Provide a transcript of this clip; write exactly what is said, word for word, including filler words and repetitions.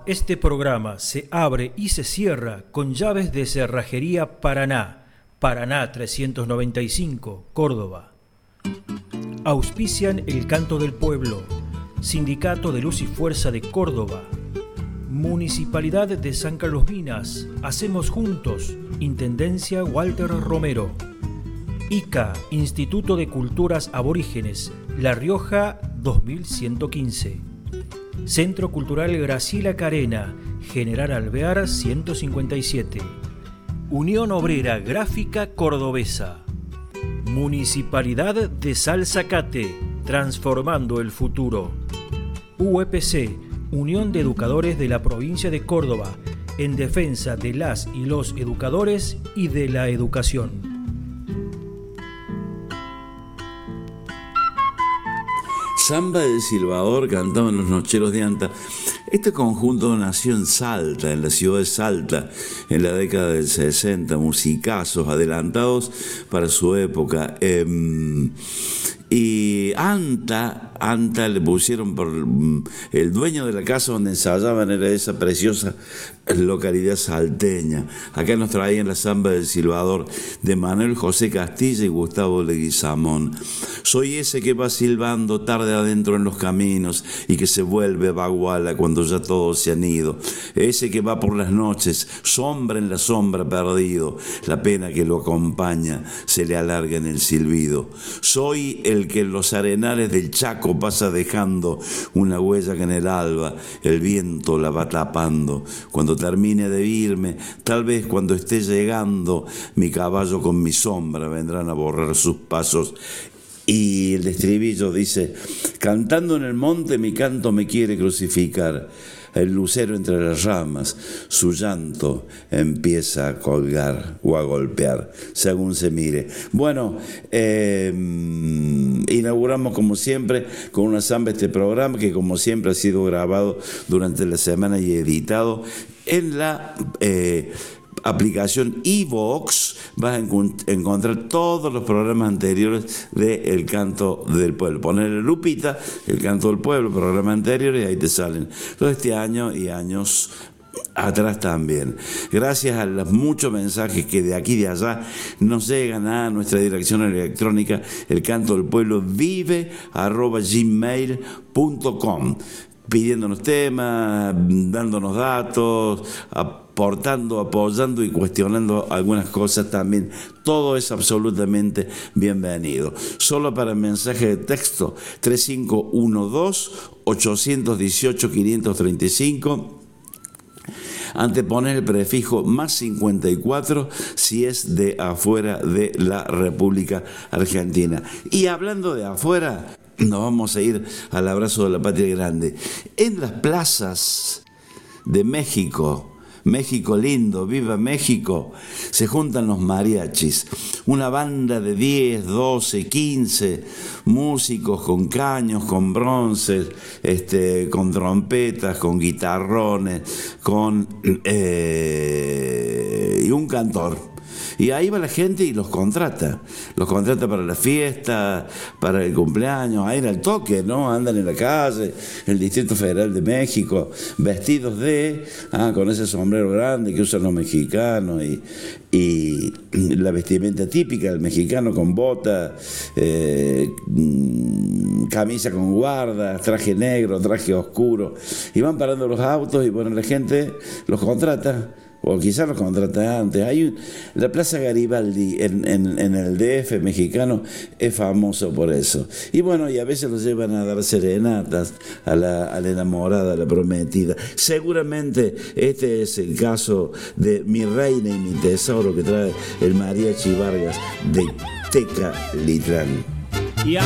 Este programa se abre y se cierra con llaves de Cerrajería Paraná, Paraná trescientos noventa y cinco, Córdoba. Auspician El Canto del Pueblo, Sindicato de Luz y Fuerza de Córdoba, Municipalidad de San Carlos Minas, Hacemos Juntos, Intendencia Walter Romero, I C A, Instituto de Culturas Aborígenes, La Rioja dos mil ciento quince, Centro Cultural Graciela Carena, General Alvear ciento cincuenta y siete, Unión Obrera Gráfica Cordobesa, Municipalidad de Salzacate, transformando el futuro, U E P C, Unión de Educadores de la Provincia de Córdoba, en defensa de las y los educadores y de la educación. Samba del Silbador cantaban los Nocheros de Anta. Este conjunto nació en Salta, en la ciudad de Salta, en la década del sesenta, musicazos adelantados para su época. Eh, y Anta, Anta le pusieron por el dueño de la casa donde ensayaban, era esa preciosa localidad salteña. Acá nos traían la Samba del Silbador de Manuel José Castilla y Gustavo Leguizamón. Soy ese que va silbando tarde adentro en los caminos y que se vuelve baguala cuando ya todos se han ido. Ese que va por las noches, sombra en la sombra perdido, la pena que lo acompaña se le alarga en el silbido. Soy el que en los arenales del Chaco pasa dejando una huella que en el alba el viento la va tapando. Cuando termine de irme, tal vez cuando esté llegando, mi caballo con mi sombra vendrán a borrar sus pasos. Y el estribillo dice: cantando en el monte mi canto me quiere crucificar, el lucero entre las ramas, su llanto empieza a colgar o a golpear, según se mire. Bueno, eh, inauguramos como siempre con una samba este programa que como siempre ha sido grabado durante la semana y editado en la... Eh, aplicación iVoox. Vas a encontrar todos los programas anteriores de El Canto del Pueblo. Ponerle lupita, El Canto del Pueblo, programa anterior, y ahí te salen todo este año y años atrás también. Gracias a los muchos mensajes que de aquí y de allá nos llegan a nuestra dirección electrónica, El Canto del Pueblo vive arroba gmail punto com, pidiéndonos temas, dándonos datos, aportando, apoyando y cuestionando algunas cosas también. Todo es absolutamente bienvenido. Solo para mensaje de texto, tres cinco uno dos, ocho uno ocho, cinco tres cinco. Anteponer el prefijo más cincuenta y cuatro si es de afuera de la República Argentina. Y hablando de afuera, nos vamos a ir al abrazo de la patria grande. En las plazas de México, México lindo, viva México, se juntan los mariachis, una banda de diez, doce, quince músicos con caños, con bronces, este, con trompetas, con guitarrones, con eh, y un cantor. Y ahí va la gente y los contrata. Los contrata para la fiesta, para el cumpleaños, a ir al toque, ¿no? Andan en la calle, en el Distrito Federal de México, vestidos de, ah, con ese sombrero grande que usan los mexicanos y, y la vestimenta típica del mexicano con bota, eh, camisa con guardas, traje negro, traje oscuro. Y van parando los autos y bueno, la gente los contrata. O quizás los contrata antes. Hay un, la Plaza Garibaldi en, en, en el D F mexicano es famoso por eso. Y bueno, y a veces los llevan a dar serenatas a la, a la enamorada, a la prometida. Seguramente este es el caso de Mi Reina y Mi Tesoro que trae el Mariachi Vargas de Teca Litrán.